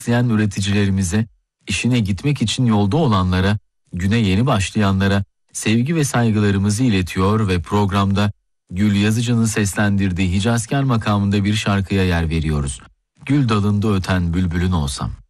izleyen üreticilerimize, işine gitmek için yolda olanlara, güne yeni başlayanlara sevgi ve saygılarımızı iletiyor ve programda Gül Yazıcı'nın seslendirdiği Hicazkar makamında bir şarkıya yer veriyoruz. Gül dalında öten bülbülün olsam.